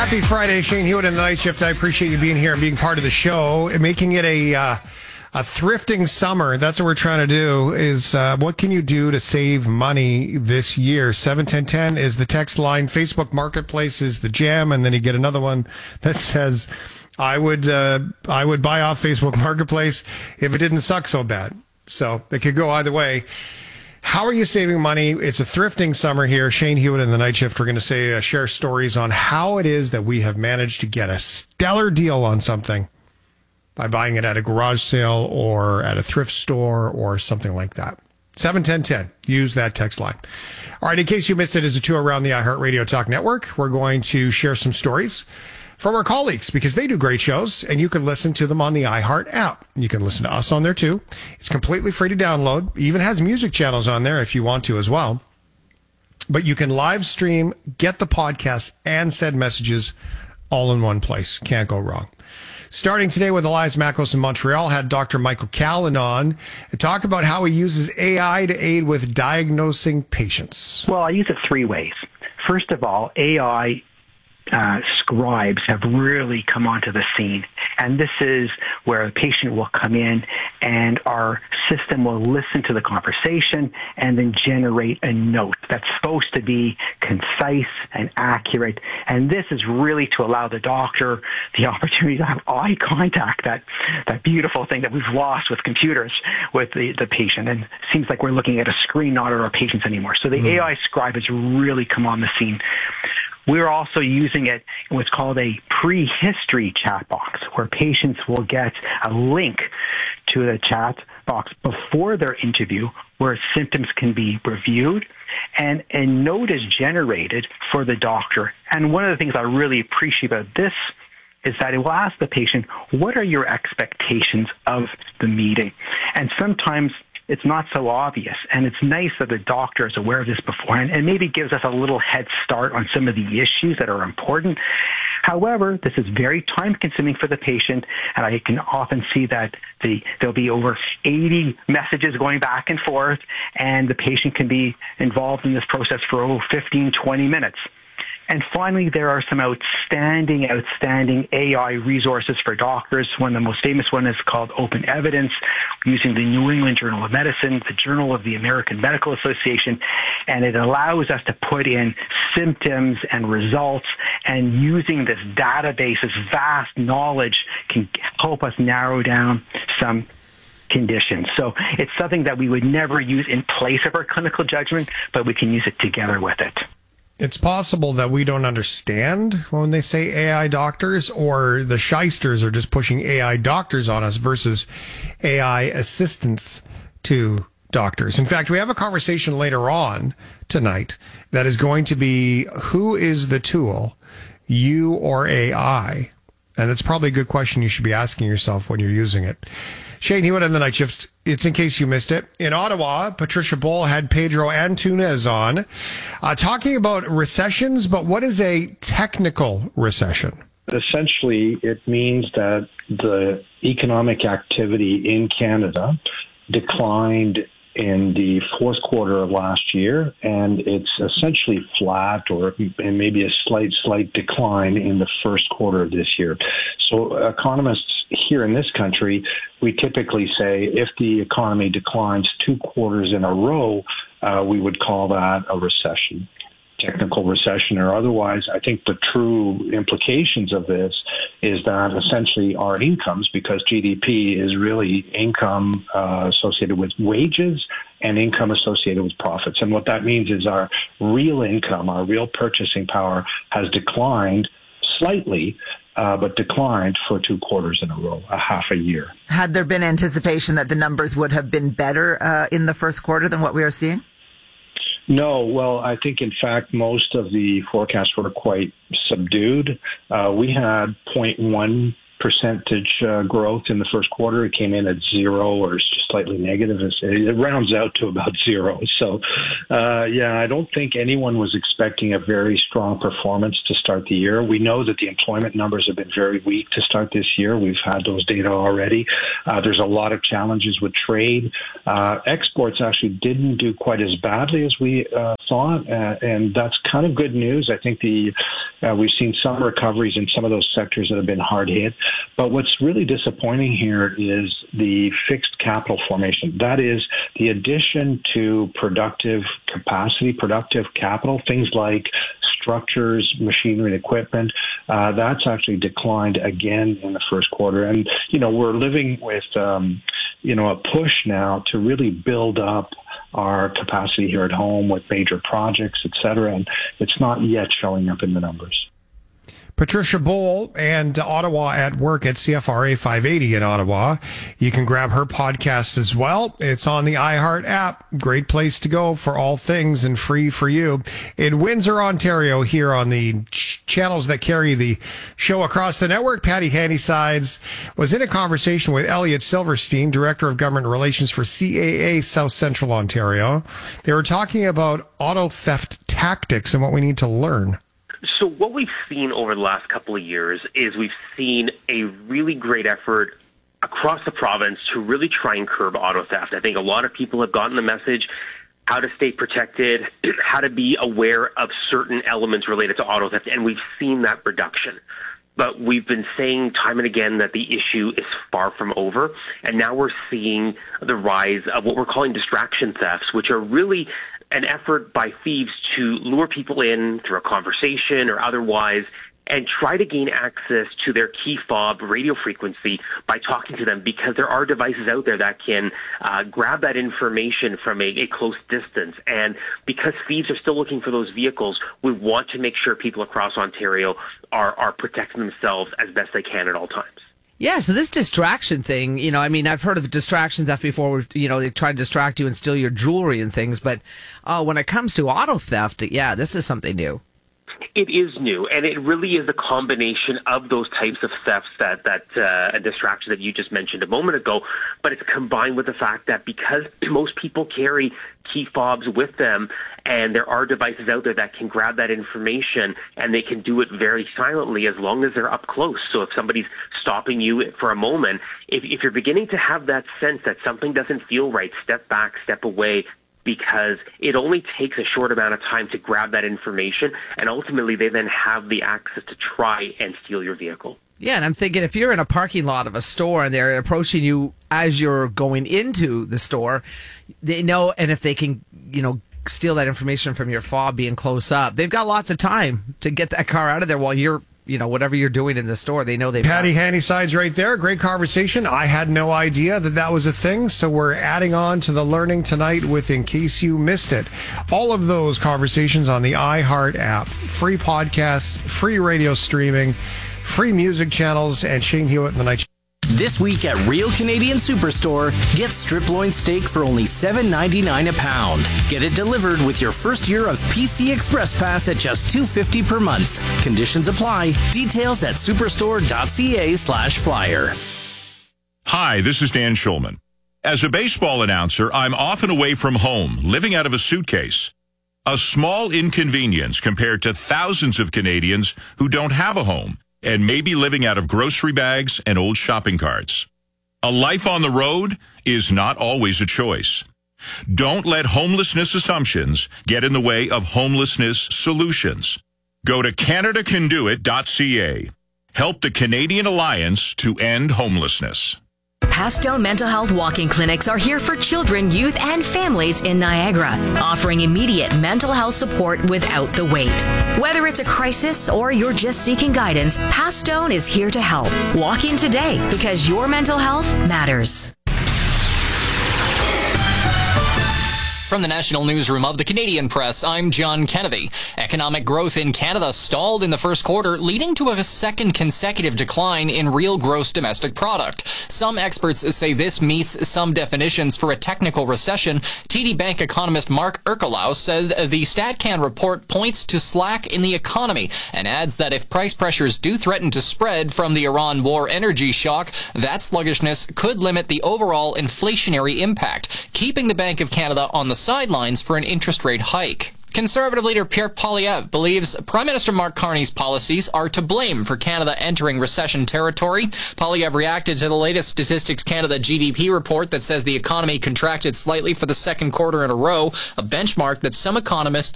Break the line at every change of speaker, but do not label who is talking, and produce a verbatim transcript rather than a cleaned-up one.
Happy Friday, Shane Hewitt in the night shift. I appreciate you being here and being part of the show and making it a uh, a thrifting summer. That's what we're trying to do. Is uh, what can you do to save money this year? seven ten ten is the text line. Facebook Marketplace is the jam, and then you get another one that says, "I would uh, I would buy off Facebook Marketplace if it didn't suck so bad." So it could go either way. How are you saving money? It's a thrifting summer here. Shane Hewitt in the night shift. We're going to say uh, share stories on how it is that we have managed to get a stellar deal on something by buying it at a garage sale or at a thrift store or something like that. seven ten ten. Use that text line. All right, in case you missed it, as a tour around the iHeartRadio Talk Network, we're going to share some stories from our colleagues because they do great shows, and you can listen to them on the iHeart app. You can listen to us on there too. It's completely free to download. Even has music channels on there if you want to as well. But you can live stream, get the podcast, and send messages all in one place. Can't go wrong. Starting today with Elias Makos in Montreal, had Doctor Michael Callan on and talk about how he uses A I to aid with diagnosing patients.
Well, I use it three ways. First of all, A I Uh, scribes have really come onto the scene. And this is where a patient will come in and our system will listen to the conversation and then generate a note that's supposed to be concise and accurate. And this is really to allow the doctor the opportunity to have eye contact, that, that beautiful thing that we've lost with computers with the, the patient. And it seems like we're looking at a screen, not at our patients anymore. So the mm. A I scribe has really come on the scene. We're also using it in what's called a pre-history chat box, where patients will get a link to the chat box before their interview where symptoms can be reviewed, and a note is generated for the doctor. And one of the things I really appreciate about this is that it will ask the patient, what are your expectations of the meeting? And sometimes it's not so obvious, and it's nice that the doctor is aware of this beforehand and maybe gives us a little head start on some of the issues that are important. However, this is very time-consuming for the patient, and I can often see that the, there'll be over eighty messages going back and forth, and the patient can be involved in this process for over fifteen, twenty minutes. And finally, there are some outstanding, outstanding A I resources for doctors. One of the most famous one is called Open Evidence, using the New England Journal of Medicine, the Journal of the American Medical Association, and it allows us to put in symptoms and results, and using this database, this vast knowledge, can help us narrow down some conditions. So it's something that we would never use in place of our clinical judgment, but we can use it together with it.
It's possible that we don't understand when they say A I doctors, or the shysters are just pushing A I doctors on us versus A I assistants to doctors. In fact, we have a conversation later on tonight that is going to be, who is the tool, you or A I? And that's probably a good question you should be asking yourself when you're using it. Shane Hewitt on the night shift. It's in case you missed it. In Ottawa, Patricia Boll had Pedro Antunes on uh, talking about recessions, but what is a technical recession?
Essentially, it means that the economic activity in Canada declined in the fourth quarter of last year, and it's essentially flat or maybe a slight, slight decline in the first quarter of this year. So economists here in this country, we typically say if the economy declines two quarters in a row, uh, we would call that a recession, technical recession or otherwise. I think the true implications of this is that essentially our incomes, because G D P is really income uh, associated with wages and income associated with profits. And what that means is our real income, our real purchasing power has declined slightly, Uh, but declined for two quarters in a row, a half a year.
Had there been anticipation that the numbers would have been better uh, in the first quarter than what we are seeing?
No. Well, I think, in fact, most of the forecasts were quite subdued. Uh, we had zero point one percentage uh, growth in the first quarter. It came in at zero or just slightly negative. It rounds out to about zero. So, uh, yeah, I don't think anyone was expecting a very strong performance to start the year. We know that the employment numbers have been very weak to start this year. We've had those data already. Uh, there's a lot of challenges with trade. Uh, exports actually didn't do quite as badly as we uh, thought, uh, and that's kind of good news. I think the uh, we've seen some recoveries in some of those sectors that have been hard hit. But what's really disappointing here is the fixed capital formation. That is the addition to productive capacity, productive capital, things like structures, machinery, and equipment. Uh, that's actually declined again in the first quarter. And, you know, we're living with, um, you know, a push now to really build up our capacity here at home with major projects, et cetera. And it's not yet showing up in the numbers.
Patricia Bowl and Ottawa at Work at C F R A five eighty in Ottawa. You can grab her podcast as well. It's on the iHeart app. Great place to go for all things and free for you. In Windsor, Ontario, here on the ch- channels that carry the show across the network, Patty Handysides was in a conversation with Elliot Silverstein, Director of Government Relations for C A A South Central Ontario. They were talking about auto theft tactics and what we need to learn.
So what we've seen over the last couple of years is we've seen a really great effort across the province to really try and curb auto theft. I think a lot of people have gotten the message how to stay protected, how to be aware of certain elements related to auto theft, and we've seen that reduction. But we've been saying time and again that the issue is far from over, and now we're seeing the rise of what we're calling distraction thefts, which are really an effort by thieves to lure people in through a conversation or otherwise and try to gain access to their key fob radio frequency by talking to them, because there are devices out there that can uh, grab that information from a, a close distance. And because thieves are still looking for those vehicles, we want to make sure people across Ontario are, are protecting themselves as best they can at all times.
Yeah, so this distraction thing, you know, I mean, I've heard of distraction theft before, where, you know, they try to distract you and steal your jewelry and things, but uh, when it comes to auto theft, yeah, this is something new.
It is new, and it really is a combination of those types of thefts that, that uh, a distraction that you just mentioned a moment ago, but it's combined with the fact that because most people carry key fobs with them, and there are devices out there that can grab that information, and they can do it very silently as long as they're up close. So if somebody's stopping you for a moment, if, if you're beginning to have that sense that something doesn't feel right, step back, step away, because it only takes a short amount of time to grab that information, and ultimately they then have the access to try and steal your vehicle.
Yeah, and I'm thinking if you're in a parking lot of a store and they're approaching you as you're going into the store, they know, and if they can, you know, steal that information from your fob being close up, they've got lots of time to get that car out of there while you're, you know, whatever you're doing in the store, they know they've
Patty Handysides right there. Great conversation. I had no idea that that was a thing, so we're adding on to the learning tonight with In Case You Missed It. All of those conversations on the iHeart app. Free podcasts, free radio streaming, free music channels, and Shane Hewitt in the Night Show.
This week at Real Canadian Superstore, get strip loin steak for only seven ninety-nine a pound. Get it delivered with your first year of P C Express Pass at just two fifty per month. Conditions apply. Details at superstore.ca slash flyer.
Hi, this is Dan Schulman. As a baseball announcer, I'm often away from home, living out of a suitcase. A small inconvenience compared to thousands of Canadians who don't have a home and may be living out of grocery bags and old shopping carts. A life on the road is not always a choice. Don't let homelessness assumptions get in the way of homelessness solutions. Go to canada can do it dot c a. Help the Canadian Alliance to end homelessness.
Pasto Mental Health Walking Clinics are here for children, youth, and families in Niagara, offering immediate mental health support without the wait. Whether it's a crisis or you're just seeking guidance, Pastone is here to help. Walk in today because your mental health matters.
From the National Newsroom of the Canadian Press, I'm John Kennedy. Economic growth in Canada stalled in the first quarter, leading to a second consecutive decline in real gross domestic product. Some experts say this meets some definitions for a technical recession. T D Bank economist Mark Erkelau said the StatCan report points to slack in the economy and adds that if price pressures do threaten to spread from the Iran war energy shock, that sluggishness could limit the overall inflationary impact, keeping the Bank of Canada on the sidelines for an interest rate hike. Conservative leader Pierre Poilievre believes Prime Minister Mark Carney's policies are to blame for Canada entering recession territory. Poilievre reacted to the latest Statistics Canada G D P report that says the economy contracted slightly for the second quarter in a row, a benchmark that some economists